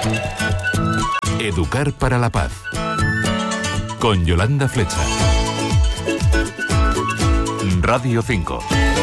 Educar para la paz. Con Yolanda Flecha. Radio 5.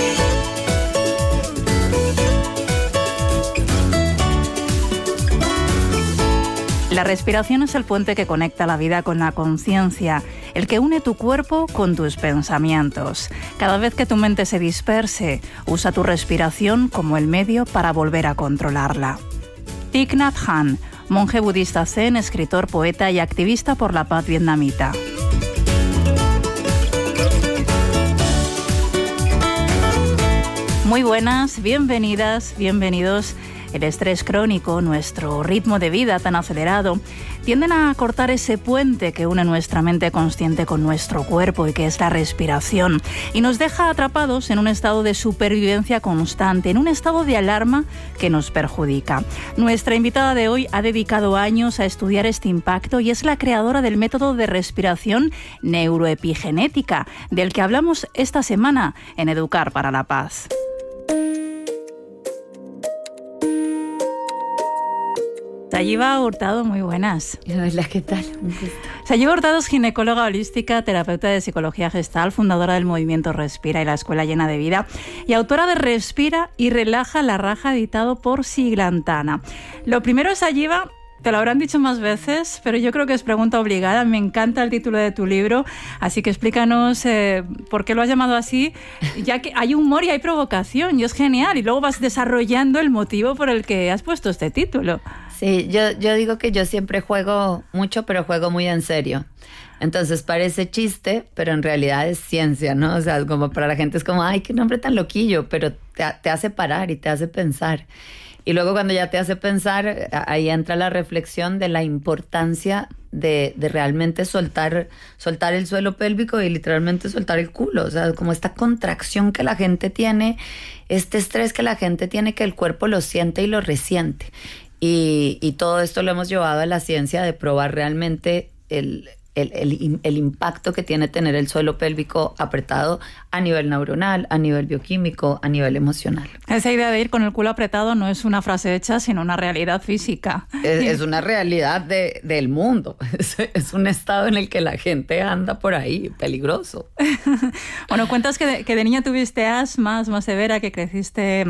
La respiración es el puente que conecta la vida con la conciencia, el que une tu cuerpo con tus pensamientos. Cada vez que tu mente se disperse, usa tu respiración como el medio para volver a controlarla. Thich Nhat Hanh, monje budista zen, escritor, poeta y activista por la paz vietnamita. Muy buenas, bienvenidas, bienvenidos. El estrés crónico, nuestro ritmo de vida tan acelerado, tienden a cortar ese puente que une nuestra mente consciente con nuestro cuerpo y que es la respiración, y nos deja atrapados en un estado de supervivencia constante, en un estado de alarma que nos perjudica. Nuestra invitada de hoy ha dedicado años a estudiar este impacto y es la creadora del método de respiración neuroepigenética, del que hablamos esta semana en Educar para la Paz. Sayiva Hurtado, muy buenas. Hola, ¿qué tal? Sayiva Hurtado es ginecóloga holística, terapeuta de psicología gestal, fundadora del movimiento Respira y la Escuela Llena de Vida y autora de Respira y Relaja la Raja, editado por Siglantana. Lo primero, Sayiva, te lo habrán dicho más veces, pero yo creo que es pregunta obligada. Me encanta el título de tu libro, así que explícanos por qué lo has llamado así, ya que hay humor y hay provocación, y es genial, y luego vas desarrollando el motivo por el que has puesto este título. Sí, yo digo que yo siempre juego mucho, pero juego muy en serio. Entonces parece chiste, pero en realidad es ciencia, ¿no? O sea, como para la gente es como, ay, qué nombre tan loquillo, pero te hace parar y te hace pensar. Y luego cuando ya te hace pensar, ahí entra la reflexión de la importancia de realmente soltar el suelo pélvico y literalmente soltar el culo. O sea, como esta contracción que la gente tiene, este estrés que la gente tiene, que el cuerpo lo siente y lo resiente. Y todo esto lo hemos llevado a la ciencia de probar realmente el impacto que tiene tener el suelo pélvico apretado a nivel neuronal, a nivel bioquímico, a nivel emocional. Esa idea de ir con el culo apretado no es una frase hecha, sino una realidad física. Es una realidad del mundo. Es un estado en el que la gente anda por ahí, peligroso. Bueno, cuentas que de niña tuviste asma severa, que creciste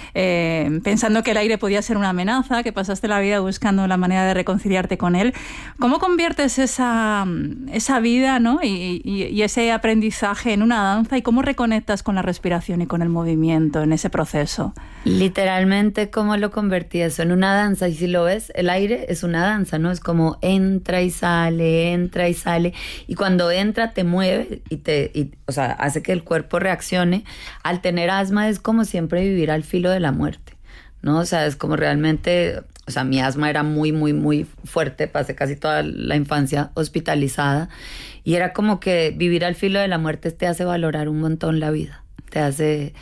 pensando que el aire podía ser una amenaza, que pasaste la vida buscando la manera de reconciliarte con él. ¿Cómo conviertes esa vida, ¿no? y ese aprendizaje en una danza, y cómo reconectas con la respiración y con el movimiento en ese proceso? Literalmente, ¿cómo lo convertí eso en una danza? Y si lo ves, el aire es una danza, ¿no? Es como entra y sale, y cuando entra te mueve o sea, hace que el cuerpo reaccione. Al tener asma es como siempre vivir al filo de la muerte, ¿no? O sea, es como realmente... O sea, mi asma era muy, muy, muy fuerte. Pasé casi toda la infancia hospitalizada. Y era como que vivir al filo de la muerte te hace valorar un montón la vida. Te hace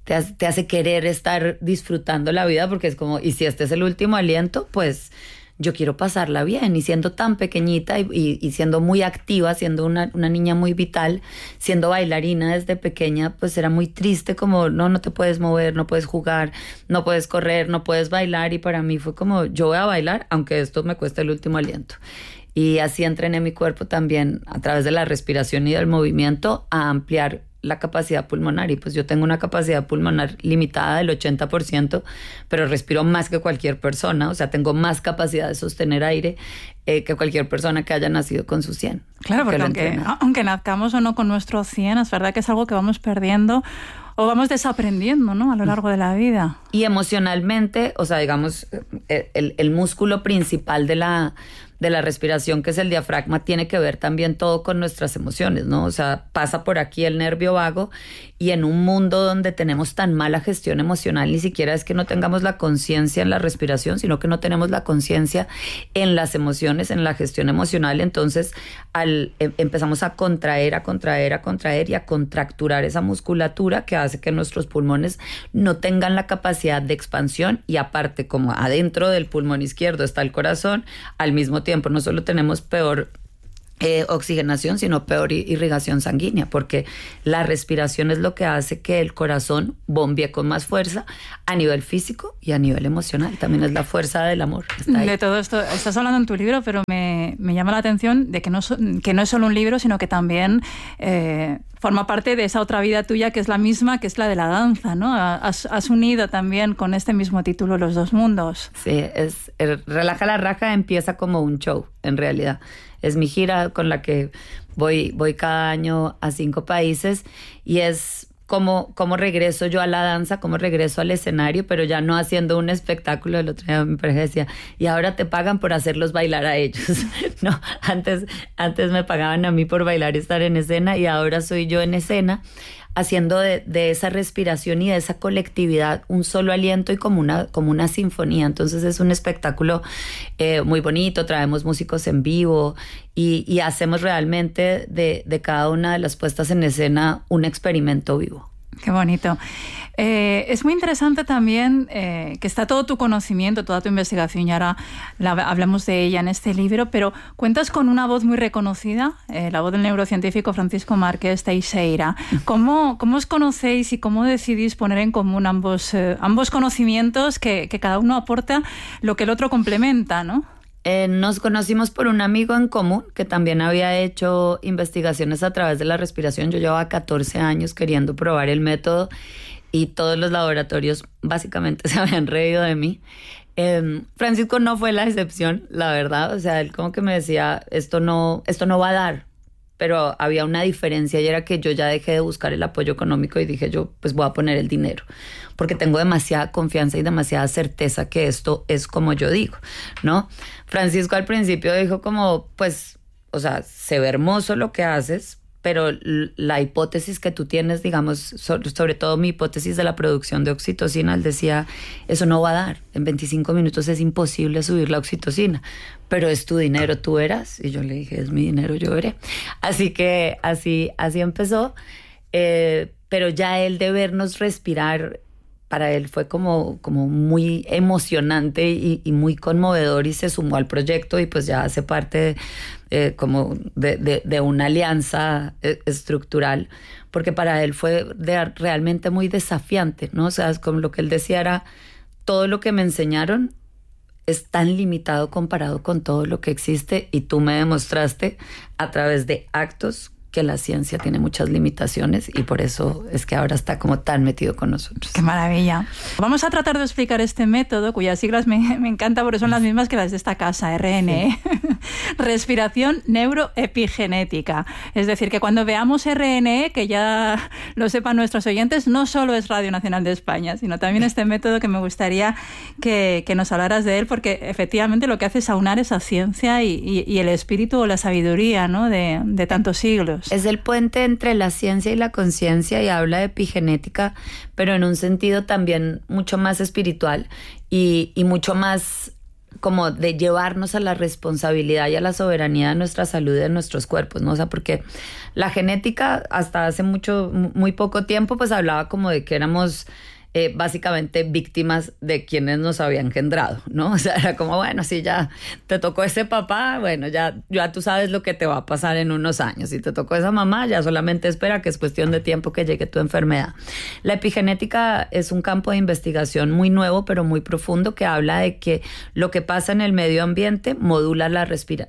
querer estar disfrutando la vida, porque es como, y si este es el último aliento, pues yo quiero pasarla bien. Y siendo tan pequeñita y siendo muy activa, siendo una niña muy vital, siendo bailarina desde pequeña, pues era muy triste, como no te puedes mover, no puedes jugar, no puedes correr, no puedes bailar. Y para mí fue como, yo voy a bailar aunque esto me cueste el último aliento. Y así entrené mi cuerpo también a través de la respiración y del movimiento a ampliar la capacidad pulmonar. Y pues yo tengo una capacidad pulmonar limitada del 80%, pero respiro más que cualquier persona. O sea, tengo más capacidad de sostener aire que cualquier persona que haya nacido con su 100. Claro, porque aunque nazcamos o no con nuestro 100, es verdad que es algo que vamos perdiendo o vamos desaprendiendo, ¿no?, a lo largo de la vida. Y emocionalmente, o sea, digamos, el músculo principal de la respiración, que es el diafragma, tiene que ver también todo con nuestras emociones, ¿no? O sea, pasa por aquí el nervio vago, y en un mundo donde tenemos tan mala gestión emocional, ni siquiera es que no tengamos la conciencia en la respiración, sino que no tenemos la conciencia en las emociones, en la gestión emocional. Entonces empezamos a contraer y a contracturar esa musculatura que hace que nuestros pulmones no tengan la capacidad de expansión. Y aparte, como adentro del pulmón izquierdo está el corazón, al mismo tiempo no solo tenemos peor oxigenación, sino peor irrigación sanguínea, porque la respiración es lo que hace que el corazón bombee con más fuerza a nivel físico y a nivel emocional. También es la fuerza del amor. De todo esto estás hablando en tu libro, pero me llama la atención de que no es solo un libro, sino que también forma parte de esa otra vida tuya que es la misma, que es la de la danza, ¿no? Has unido también con este mismo título los dos mundos. Sí, Relaja la Raja empieza como un show, en realidad. Es mi gira con la que voy cada año a 5 países y es como regreso yo a la danza, como regreso al escenario, pero ya no haciendo un espectáculo. El otro día mi pareja decía, y ahora te pagan por hacerlos bailar a ellos. No, antes me pagaban a mí por bailar y estar en escena, y ahora soy yo en escena haciendo de esa respiración y de esa colectividad un solo aliento y como una sinfonía. Entonces es un espectáculo muy bonito, traemos músicos en vivo y hacemos realmente de cada una de las puestas en escena un experimento vivo. Qué bonito. Es muy interesante también que está todo tu conocimiento, toda tu investigación, y ahora hablamos de ella en este libro, pero cuentas con una voz muy reconocida, la voz del neurocientífico Francisco Márquez Teixeira. ¿Cómo os conocéis y cómo decidís poner en común ambos conocimientos que cada uno aporta lo que el otro complementa, ¿no? Nos conocimos por un amigo en común que también había hecho investigaciones a través de la respiración. Yo llevaba 14 años queriendo probar el método y todos los laboratorios básicamente se habían reído de mí. Francisco no fue la excepción, la verdad. O sea, él como que me decía, esto no va a dar. Pero había una diferencia y era que yo ya dejé de buscar el apoyo económico y dije yo, pues voy a poner el dinero, porque tengo demasiada confianza y demasiada certeza que esto es como yo digo, ¿no? Francisco al principio dijo como, pues, o sea, se ve hermoso lo que haces, pero la hipótesis que tú tienes, digamos, sobre todo mi hipótesis de la producción de oxitocina, él decía, eso no va a dar, en 25 minutos es imposible subir la oxitocina, pero es tu dinero, tú verás. Y yo le dije, es mi dinero, yo veré. Así que así empezó, pero ya el de vernos respirar, para él fue como muy emocionante y muy conmovedor, y se sumó al proyecto y pues ya hace parte como de una alianza estructural, porque para él fue realmente muy desafiante, ¿no? O sea, como lo que él decía era, todo lo que me enseñaron es tan limitado comparado con todo lo que existe, y tú me demostraste a través de actos que la ciencia tiene muchas limitaciones, y por eso es que ahora está como tan metido con nosotros. ¡Qué maravilla! Vamos a tratar de explicar este método, cuyas siglas me encanta porque son las mismas que las de esta casa, RNE. Sí. Respiración neuroepigenética. Es decir, que cuando veamos RNE, que ya lo sepan nuestros oyentes, no solo es Radio Nacional de España, sino también este método que me gustaría que nos hablaras de él, porque efectivamente lo que hace es aunar esa ciencia y el espíritu o la sabiduría, ¿no? de tantos siglos. Es el puente entre la ciencia y la conciencia, y habla de epigenética, pero en un sentido también mucho más espiritual y mucho más como de llevarnos a la responsabilidad y a la soberanía de nuestra salud y de nuestros cuerpos, ¿no? O sea, porque la genética hasta hace muy poco tiempo pues hablaba como de que éramos básicamente víctimas de quienes nos habían engendrado, ¿no? O sea, era como, bueno, si ya te tocó ese papá, bueno, ya tú sabes lo que te va a pasar en unos años. Si te tocó esa mamá, ya solamente espera que es cuestión de tiempo que llegue tu enfermedad. La epigenética es un campo de investigación muy nuevo, pero muy profundo, que habla de que lo que pasa en el medio ambiente modula la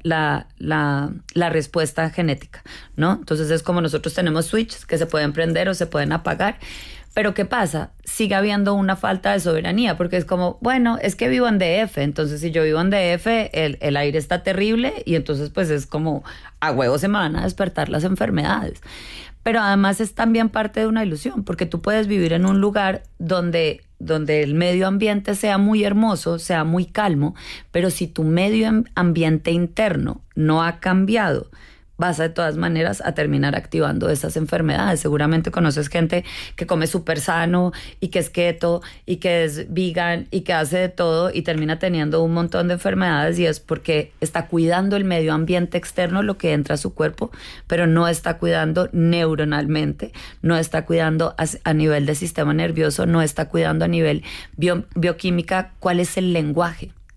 respuesta genética, ¿no? Entonces es como nosotros tenemos switches que se pueden prender o se pueden apagar. Pero ¿qué pasa? Sigue habiendo una falta de soberanía, porque es como, bueno, es que vivo en DF, entonces si yo vivo en DF, el aire está terrible, y entonces pues es como, a huevo se me van a despertar las enfermedades. Pero además es también parte de una ilusión, porque tú puedes vivir en un lugar donde el medio ambiente sea muy hermoso, sea muy calmo, pero si tu medio ambiente interno no ha cambiado, vas de todas maneras a terminar activando esas enfermedades. Seguramente conoces gente que come súper sano y que es keto y que es vegan y que hace de todo y termina teniendo un montón de enfermedades, y es porque está cuidando el medio ambiente externo, lo que entra a su cuerpo, pero no está cuidando neuronalmente, no está cuidando a nivel de sistema nervioso, no está cuidando a nivel bioquímica cuál es el lenguaje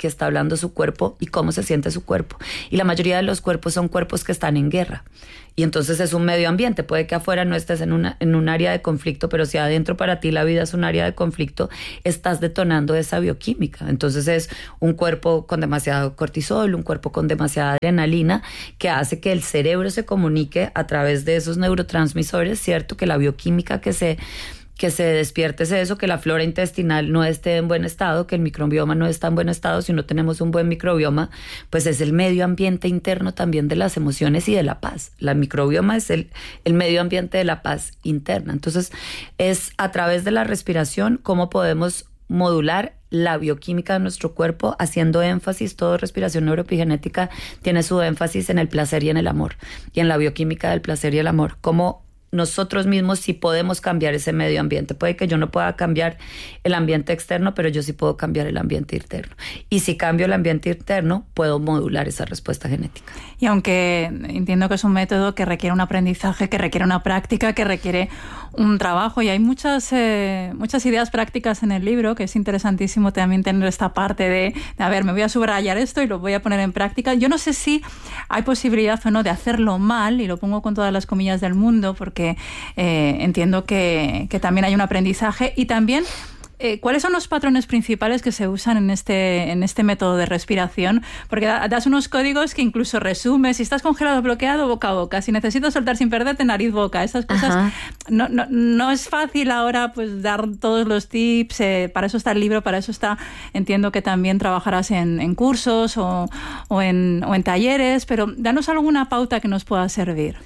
qué está hablando su cuerpo y cómo se siente su cuerpo. Y la mayoría de los cuerpos son cuerpos que están en guerra. Y entonces es un medio ambiente. Puede que afuera no estés en un área de conflicto, pero si adentro para ti la vida es un área de conflicto, estás detonando esa bioquímica. Entonces es un cuerpo con demasiado cortisol, un cuerpo con demasiada adrenalina, que hace que el cerebro se comunique a través de esos neurotransmisores, ¿cierto? Que la bioquímica que se despierte es eso, que la flora intestinal no esté en buen estado, que el microbioma no está en buen estado. Si no tenemos un buen microbioma, pues es el medio ambiente interno también de las emociones y de la paz. La microbioma es el medio ambiente de la paz interna. Entonces, es a través de la respiración cómo podemos modular la bioquímica de nuestro cuerpo, haciendo énfasis. Todo respiración neuroepigenética tiene su énfasis en el placer y en el amor, y en la bioquímica del placer y el amor. Cómo nosotros mismos sí podemos cambiar ese medio ambiente. Puede que yo no pueda cambiar el ambiente externo, pero yo sí puedo cambiar el ambiente interno. Y si cambio el ambiente interno, puedo modular esa respuesta genética. Y aunque entiendo que es un método que requiere un aprendizaje, que requiere una práctica, que requiere un trabajo, y hay muchas ideas prácticas en el libro, que es interesantísimo también tener esta parte de a ver, me voy a subrayar esto y lo voy a poner en práctica. Yo no sé si hay posibilidad o no de hacerlo mal, y lo pongo con todas las comillas del mundo, porque entiendo que también hay un aprendizaje. Y también, ¿cuáles son los patrones principales que se usan en este método de respiración? Porque das unos códigos que incluso resumes: si estás congelado, bloqueado, boca a boca; si necesitas soltar sin perderte, nariz, boca. Estas cosas no es fácil ahora pues dar todos los tips. Para eso está el libro, para eso está, entiendo que también trabajarás en cursos o en talleres, pero danos alguna pauta que nos pueda servir.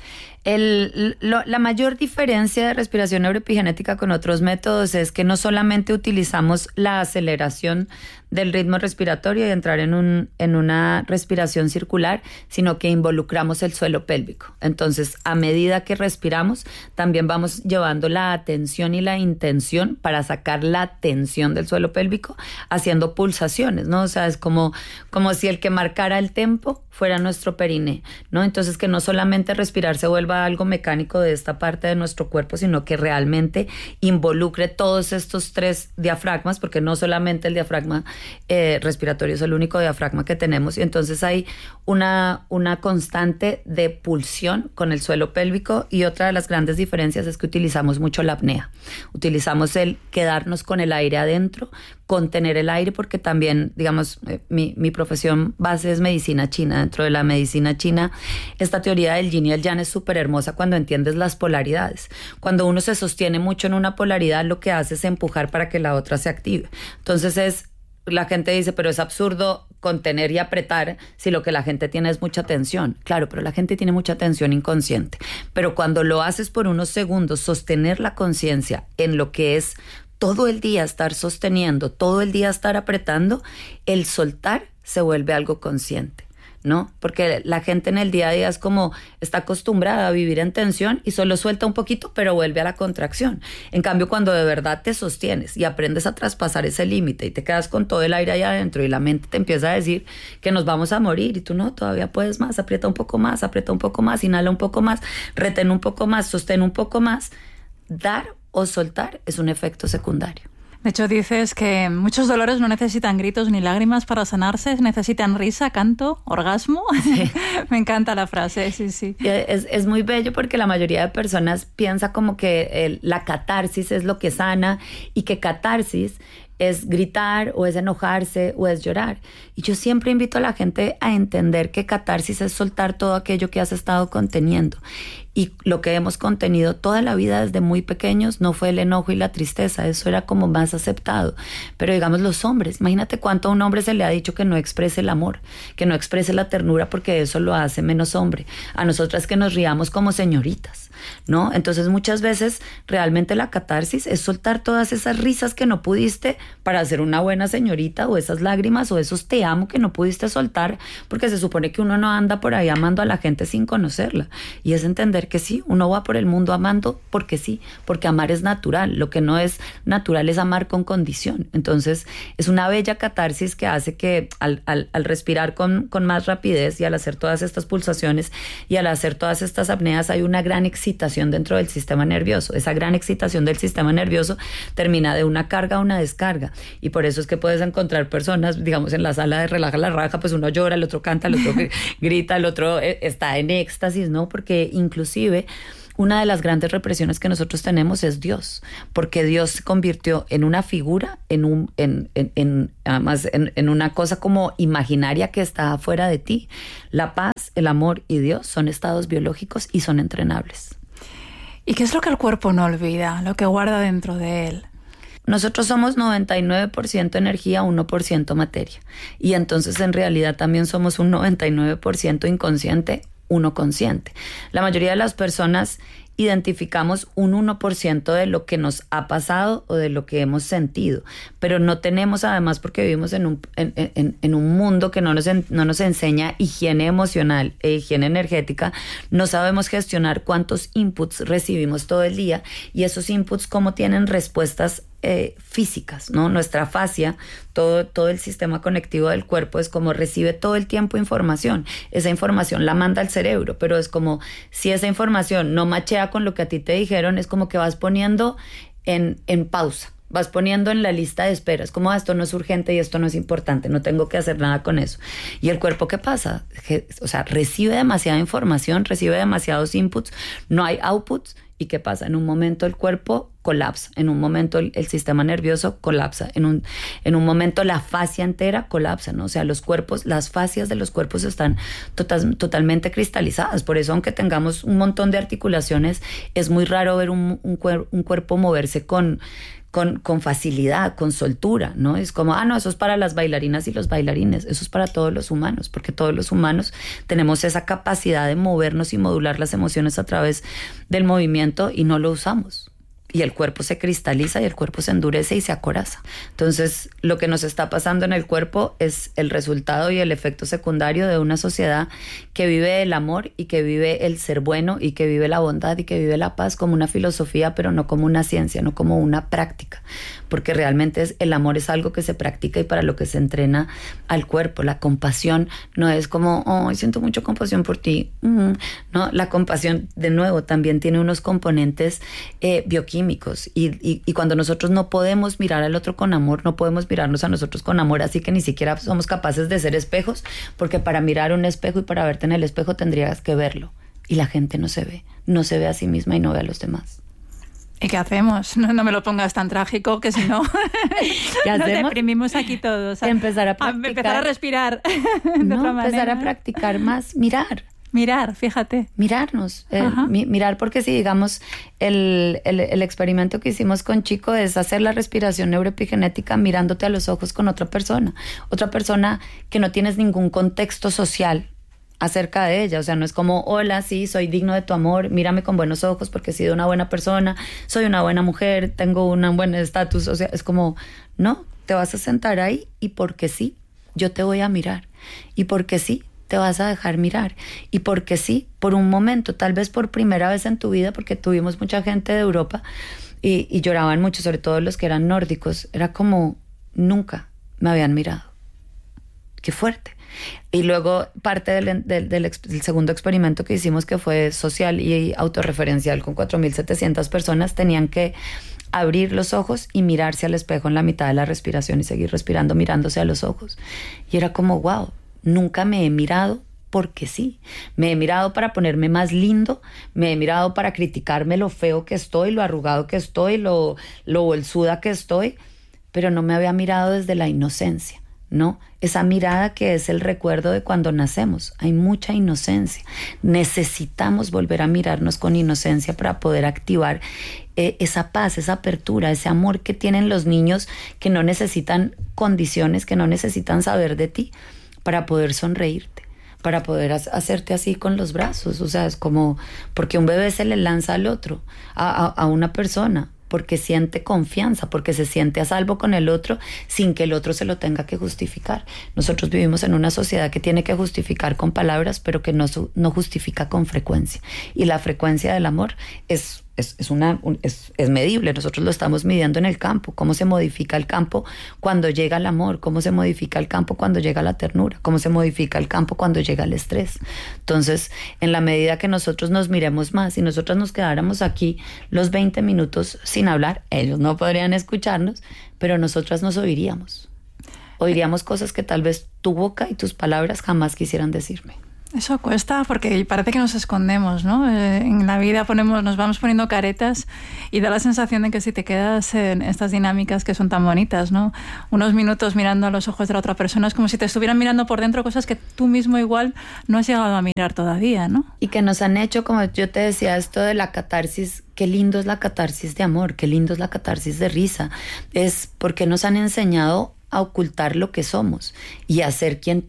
La mayor diferencia de respiración neuroepigenética con otros métodos es que no solamente utilizamos la aceleración del ritmo respiratorio y entrar en una respiración circular, sino que involucramos el suelo pélvico. Entonces, a medida que respiramos, también vamos llevando la atención y la intención para sacar la tensión del suelo pélvico, haciendo pulsaciones, ¿no? O sea, es como si el que marcara el tempo fuera nuestro periné, ¿no? Entonces, que no solamente respirar se vuelva algo mecánico de esta parte de nuestro cuerpo, sino que realmente involucre todos estos tres diafragmas, porque no solamente el diafragma respiratorio es el único diafragma que tenemos, y entonces hay una constante de pulsión con el suelo pélvico. Y otra de las grandes diferencias es que utilizamos mucho la apnea. Utilizamos el quedarnos con el aire adentro, contener el aire, porque también, digamos, mi profesión base es medicina china. Dentro de la medicina china, esta teoría del yin y el yang es súper hermosa cuando entiendes las polaridades. Cuando uno se sostiene mucho en una polaridad, lo que hace es empujar para que la otra se active. Entonces la gente dice, pero es absurdo contener y apretar si lo que la gente tiene es mucha tensión. Claro, pero la gente tiene mucha tensión inconsciente. Pero cuando lo haces por unos segundos, sostener la conciencia en lo que es todo el día estar sosteniendo, todo el día estar apretando, el soltar se vuelve algo consciente, ¿no? Porque la gente en el día a día es como, está acostumbrada a vivir en tensión y solo suelta un poquito, pero vuelve a la contracción. En cambio, cuando de verdad te sostienes y aprendes a traspasar ese límite y te quedas con todo el aire ahí adentro y la mente te empieza a decir que nos vamos a morir, y tú no, todavía puedes más, aprieta un poco más, inhala un poco más, retén un poco más, sostén un poco más. Dar o soltar es un efecto secundario. De hecho, dices que muchos dolores no necesitan gritos ni lágrimas para sanarse, necesitan risa, canto, orgasmo. Sí. Me encanta la frase, sí. Es muy bello, porque la mayoría de personas piensa como que la catarsis es lo que sana, y que catarsis es gritar, o es enojarse, o es llorar. Y yo siempre invito a la gente a entender que catarsis es soltar todo aquello que has estado conteniendo. Y lo que hemos contenido toda la vida desde muy pequeños no fue el enojo y la tristeza, eso era como más aceptado. Pero digamos, los hombres, imagínate cuánto a un hombre se le ha dicho que no exprese el amor, que no exprese la ternura, porque eso lo hace menos hombre. A nosotras que nos riamos como señoritas, ¿no? Entonces muchas veces realmente la catarsis es soltar todas esas risas que no pudiste para ser una buena señorita, o esas lágrimas o esos te amo que no pudiste soltar, porque se supone que uno no anda por ahí amando a la gente sin conocerla. Y es entender entender que sí, uno va por el mundo amando porque sí, porque amar es natural. Lo que no es natural es amar con condición. Entonces es una bella catarsis que hace que al respirar con más rapidez y al hacer todas estas pulsaciones y al hacer todas estas apneas hay una gran excitación dentro del sistema nervioso. Esa gran excitación del sistema nervioso termina de una carga a una descarga, y por eso es que puedes encontrar personas, digamos, en la sala de relaja la raja, pues uno llora, el otro canta, el otro grita, el otro está en éxtasis, ¿no? Porque inclusive una de las grandes represiones que nosotros tenemos es Dios, porque Dios se convirtió en una figura, además en una cosa como imaginaria que está afuera de ti. La paz, el amor y Dios son estados biológicos y son entrenables. ¿Y qué es lo que el cuerpo no olvida, lo que guarda dentro de él? Nosotros somos 99% energía, 1% materia. Y entonces en realidad también somos un 99% inconsciente, 1% consciente. La mayoría de las personas identificamos un 1% de lo que nos ha pasado o de lo que hemos sentido, pero no tenemos, además, porque vivimos en un mundo que no nos enseña higiene emocional e higiene energética, no sabemos gestionar cuántos inputs recibimos todo el día, y esos inputs cómo tienen respuestas físicas, ¿no? Nuestra fascia, todo el sistema conectivo del cuerpo es como recibe todo el tiempo información. Esa información la manda al cerebro, pero es como si esa información no machea con lo que a ti te dijeron, es como que vas poniendo en pausa, vas poniendo en la lista de espera. Es como, esto no es urgente y esto no es importante, no tengo que hacer nada con eso. ¿Y el cuerpo qué pasa? Recibe demasiada información, recibe demasiados inputs, no hay outputs. ¿Y qué pasa? En un momento el cuerpo colapsa, en un momento el sistema nervioso colapsa, en un momento la fascia entera colapsa, ¿no? O sea, las fascias de los cuerpos están totalmente cristalizadas. Por eso, aunque tengamos un montón de articulaciones, es muy raro ver un cuerpo moverse con facilidad, con soltura, ¿no? Es como, no, eso es para las bailarinas y los bailarines, eso es para todos los humanos, porque todos los humanos tenemos esa capacidad de movernos y modular las emociones a través del movimiento y no lo usamos. Y el cuerpo se cristaliza y el cuerpo se endurece y se acoraza. Entonces, lo que nos está pasando en el cuerpo es el resultado y el efecto secundario de una sociedad que vive el amor y que vive el ser bueno y que vive la bondad y que vive la paz como una filosofía, pero no como una ciencia, no como una práctica. Porque realmente el amor es algo que se practica y para lo que se entrena al cuerpo. La compasión no es como, siento mucha compasión por ti. No, la compasión, de nuevo, también tiene unos componentes bioquímicos. Y cuando nosotros no podemos mirar al otro con amor, no podemos mirarnos a nosotros con amor, así que ni siquiera somos capaces de ser espejos, porque para mirar un espejo y para verte en el espejo tendrías que verlo. Y la gente no se ve a sí misma y no ve a los demás. ¿Y qué hacemos? No me lo pongas tan trágico, que si no nos deprimimos aquí todos. Empezar a practicar. Empezar a respirar de otra manera. Empezar a practicar más, Mirar, fíjate. Mirarnos, mirar, porque si digamos el experimento que hicimos con Chico es hacer la respiración neuroepigenética mirándote a los ojos con otra persona que no tienes ningún contexto social acerca de ella. O sea, no es como, hola, sí, soy digno de tu amor, mírame con buenos ojos porque he sido una buena persona, soy una buena mujer, tengo un buen estatus. O sea, es como, no, te vas a sentar ahí y porque sí, yo te voy a mirar. Y porque sí, te vas a dejar mirar. Y porque sí, por un momento, tal vez por primera vez en tu vida, porque tuvimos mucha gente de Europa y lloraban mucho, sobre todo los que eran nórdicos, era como, nunca me habían mirado. Qué fuerte. Y luego parte del segundo experimento que hicimos, que fue social y autorreferencial con 4.700 personas, tenían que abrir los ojos y mirarse al espejo en la mitad de la respiración y seguir respirando mirándose a los ojos. Y era como, wow, nunca me he mirado porque sí. Me he mirado para ponerme más lindo, me he mirado para criticarme lo feo que estoy, lo arrugado que estoy, lo bolsuda que estoy, pero no me había mirado desde la inocencia, ¿no? Esa mirada que es el recuerdo de cuando nacemos. Hay mucha inocencia. Necesitamos volver a mirarnos con inocencia para poder activar esa paz, esa apertura, ese amor que tienen los niños, que no necesitan condiciones, que no necesitan saber de ti, para poder sonreírte, para poder hacerte así con los brazos. O sea, es como, porque un bebé se le lanza al otro, a una persona, porque siente confianza, porque se siente a salvo con el otro sin que el otro se lo tenga que justificar. Nosotros vivimos en una sociedad que tiene que justificar con palabras, pero que no justifica con frecuencia. Y la frecuencia del amor es medible. Nosotros lo estamos midiendo en el campo. Cómo se modifica el campo cuando llega el amor, cómo se modifica el campo cuando llega la ternura, cómo se modifica el campo cuando llega el estrés. Entonces, en la medida que nosotros nos miremos más y nosotros nos quedáramos aquí los 20 minutos sin hablar, ellos no podrían escucharnos, pero nosotras nos oiríamos. Oiríamos cosas que tal vez tu boca y tus palabras jamás quisieran decirme. Eso cuesta porque parece que nos escondemos, ¿no? En la vida nos vamos poniendo caretas y da la sensación de que si te quedas en estas dinámicas que son tan bonitas, ¿no? Unos minutos mirando a los ojos de la otra persona es como si te estuvieran mirando por dentro cosas que tú mismo igual no has llegado a mirar todavía, ¿no? Y que nos han hecho, como yo te decía, esto de la catarsis. Qué lindo es la catarsis de amor, qué lindo es la catarsis de risa. Es porque nos han enseñado a ocultar lo que somos y a ser quien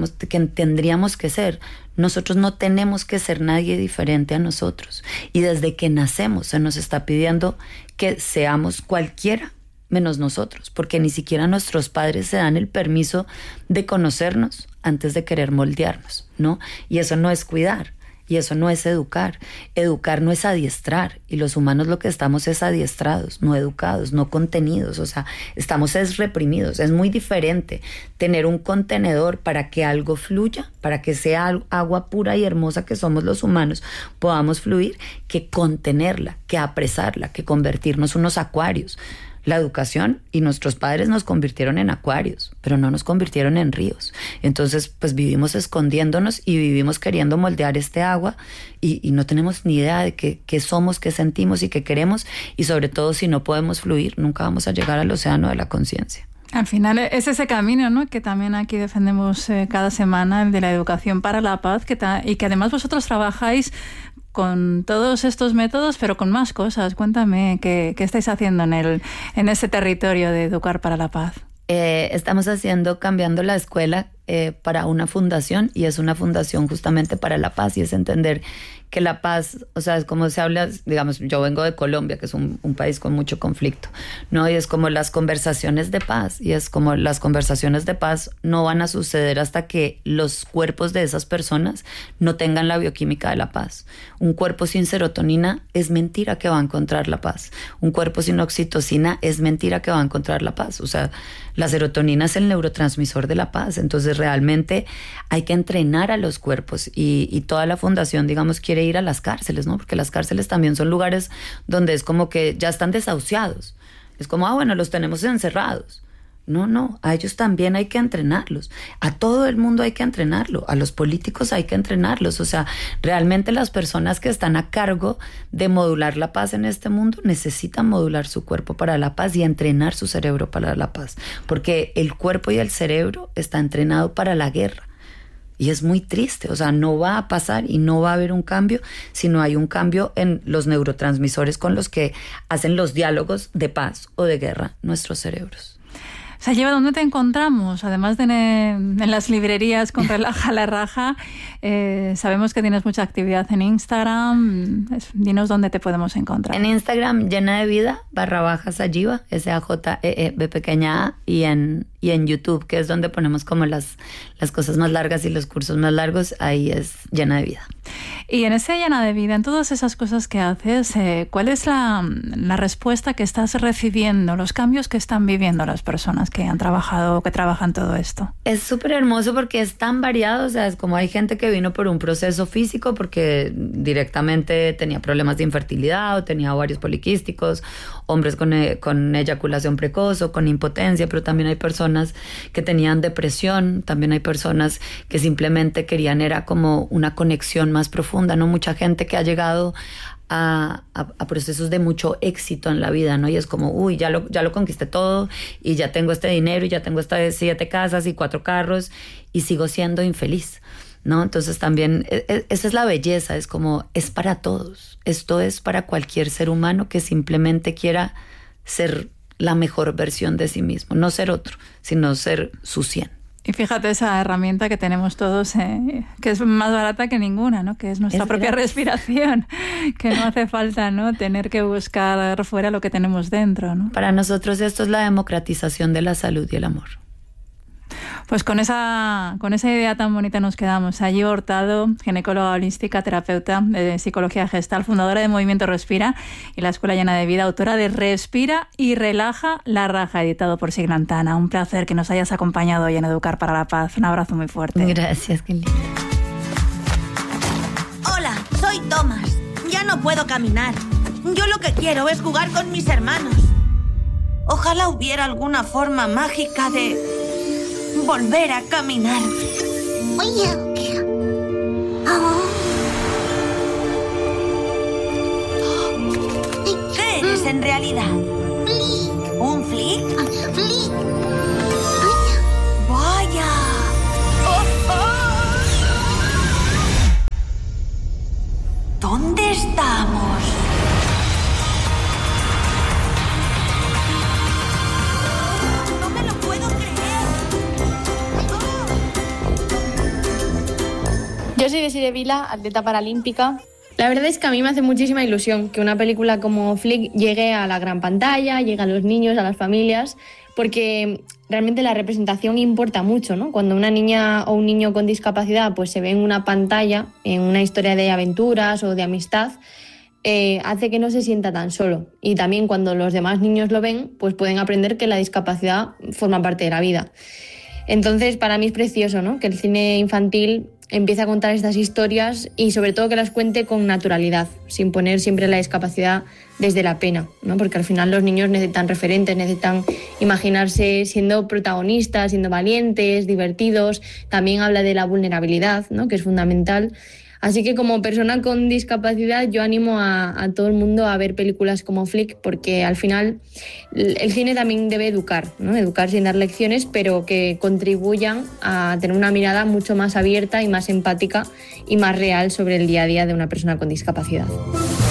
tendríamos que ser. Nosotros no tenemos que ser nadie diferente a nosotros. Y desde que nacemos se nos está pidiendo que seamos cualquiera menos nosotros, porque ni siquiera nuestros padres se dan el permiso de conocernos antes de querer moldearnos, ¿no? Y eso no es cuidar. Y eso no es educar. Educar no es adiestrar. Y los humanos lo que estamos es adiestrados, no educados, no contenidos. O sea, estamos reprimidos. Es muy diferente tener un contenedor para que algo fluya, para que sea agua pura y hermosa que somos los humanos, podamos fluir, que contenerla, que apresarla, que convertirnos unos acuarios. La educación y nuestros padres nos convirtieron en acuarios, pero no nos convirtieron en ríos. Entonces, pues vivimos escondiéndonos y vivimos queriendo moldear este agua y no tenemos ni idea de qué somos, qué sentimos y qué queremos. Y sobre todo, si no podemos fluir, nunca vamos a llegar al océano de la conciencia. Al final es ese camino, ¿no?, que también aquí defendemos cada semana, el de la educación para la paz, y que además vosotros trabajáis con todos estos métodos, pero con más cosas. Cuéntame, ¿qué estáis haciendo en ese territorio de Educar para la Paz? Estamos cambiando la escuela para una fundación, y es una fundación justamente para la paz, y es entender que la paz, o sea, es como se habla, digamos, yo vengo de Colombia, que es un país con mucho conflicto, ¿no? Y es como las conversaciones de paz, y es como las conversaciones de paz no van a suceder hasta que los cuerpos de esas personas no tengan la bioquímica de la paz. Un cuerpo sin serotonina es mentira que va a encontrar la paz. Un cuerpo sin oxitocina es mentira que va a encontrar la paz. O sea, la serotonina es el neurotransmisor de la paz. Entonces, realmente hay que entrenar a los cuerpos, y toda la fundación, digamos, quiere ir a las cárceles, ¿no? Porque las cárceles también son lugares donde es como que ya están desahuciados. Es como, bueno, los tenemos encerrados. No, a ellos también hay que entrenarlos. A todo el mundo hay que entrenarlo. A los políticos hay que entrenarlos. O sea, realmente las personas que están a cargo de modular la paz en este mundo necesitan modular su cuerpo para la paz y entrenar su cerebro para la paz. Porque el cuerpo y el cerebro está entrenado para la guerra. Y es muy triste, o sea, no va a pasar y no va a haber un cambio si no hay un cambio en los neurotransmisores con los que hacen los diálogos de paz o de guerra nuestros cerebros. Sayeva, ¿dónde te encontramos? Además de en las librerías con Relaja la Raja, sabemos que tienes mucha actividad en Instagram. Dinos dónde te podemos encontrar. En Instagram, Llena de Vida, _Sayeva, SAJEEB pequeña A, y en YouTube, que es donde ponemos como las cosas más largas y los cursos más largos, ahí es Llena de Vida. Y en ese Llena de Vida, en todas esas cosas que haces, ¿cuál es la respuesta que estás recibiendo, los cambios que están viviendo las personas que han trabajado o que trabajan todo esto? Es súper hermoso porque es tan variado. O sea, es como hay gente que vino por un proceso físico porque directamente tenía problemas de infertilidad o tenía ovarios poliquísticos, hombres con eyaculación precoz o con impotencia, pero también hay personas que tenían depresión, también hay personas que simplemente querían, era como una conexión más profunda, ¿no? Mucha gente que ha llegado a procesos de mucho éxito en la vida, ¿no? Y es como, ya lo conquisté todo, y ya tengo este dinero, y ya tengo estas 7 casas y 4 carros, y sigo siendo infeliz, ¿no? Entonces también esa es la belleza, es como, es para todos. Esto es para cualquier ser humano que simplemente quiera ser la mejor versión de sí mismo, no ser otro, sino ser su 100. Y fíjate esa herramienta que tenemos todos, que es más barata que ninguna, ¿no? Que es nuestra propia respiración, que no hace falta, ¿no?, tener que buscar fuera lo que tenemos dentro, ¿no? Para nosotros esto es la democratización de la salud y el amor. Pues con esa idea tan bonita nos quedamos. Ayi Hurtado, ginecóloga holística, terapeuta de psicología gestal, fundadora de Movimiento Respira y la Escuela Llena de Vida, autora de Respira y Relaja la Raja, editado por Siglantana. Un placer que nos hayas acompañado hoy en Educar para la Paz. Un abrazo muy fuerte. Gracias, qué lindo. Hola, soy Thomas. Ya no puedo caminar. Yo lo que quiero es jugar con mis hermanos. Ojalá hubiera alguna forma mágica de volver a caminar. ¿Qué eres en realidad? ¿Un flick? ¡Vaya! ¿Dónde estamos? No me lo puedo creer. Yo soy Desiree Vila, atleta paralímpica. La verdad es que a mí me hace muchísima ilusión que una película como Flick llegue a la gran pantalla, llegue a los niños, a las familias, porque realmente la representación importa mucho, ¿no? Cuando una niña o un niño con discapacidad pues se ve en una pantalla, en una historia de aventuras o de amistad, hace que no se sienta tan solo. Y también cuando los demás niños lo ven, pues pueden aprender que la discapacidad forma parte de la vida. Entonces, para mí es precioso, ¿no?, que el cine infantil empiece a contar estas historias y sobre todo que las cuente con naturalidad, sin poner siempre la discapacidad desde la pena, ¿no? Porque al final los niños necesitan referentes, necesitan imaginarse siendo protagonistas, siendo valientes, divertidos. También habla de la vulnerabilidad, ¿no?, que es fundamental. Así que como persona con discapacidad yo animo a todo el mundo a ver películas como Flick, porque al final el cine también debe educar, ¿no? Educar sin dar lecciones, pero que contribuyan a tener una mirada mucho más abierta y más empática y más real sobre el día a día de una persona con discapacidad.